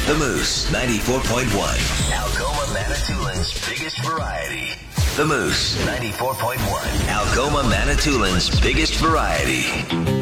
The Moose 94.1. Algoma Manitoulин's biggest variety. The Moose 94.1. Algoma Manitoulин's biggest variety.